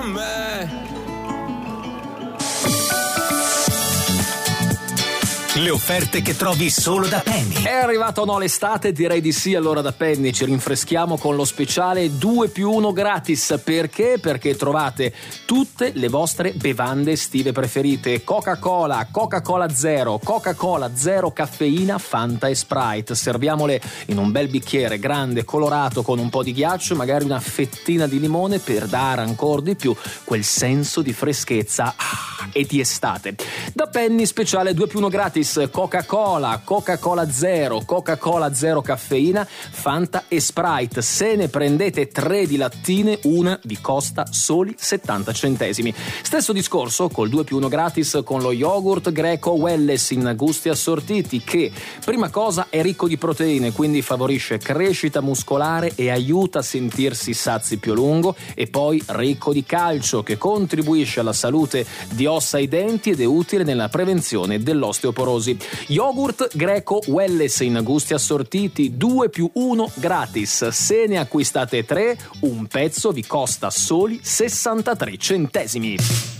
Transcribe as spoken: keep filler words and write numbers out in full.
con me. Le offerte che trovi solo da Penny. È arrivato o no l'estate? Direi di sì. Allora da Penny ci rinfreschiamo con lo speciale due più uno gratis. Perché? Perché trovate tutte le vostre bevande estive preferite: Coca-Cola, Coca-Cola Zero, Coca-Cola Zero caffeina, Fanta e Sprite. Serviamole in un bel bicchiere grande, colorato, con un po' di ghiaccio e magari una fettina di limone per dare ancora di più quel senso di freschezza ah, e di estate. Da Penny speciale due più uno gratis: Coca-Cola, Coca-Cola Zero, Coca-Cola Zero caffeina, Fanta e Sprite. Se ne prendete tre di lattine, una vi costa soli settanta centesimi. Stesso discorso col due più uno gratis con lo yogurt greco Welless in gusti assortiti, che prima cosa è ricco di proteine, quindi favorisce crescita muscolare e aiuta a sentirsi sazi più a lungo, e poi ricco di calcio, che contribuisce alla salute di ossa e denti ed è utile nella prevenzione dell'osteoporosi. Yogurt greco Welless in gusti assortiti, due più uno gratis. Se ne acquistate tre, un pezzo vi costa soli sessantatré centesimi.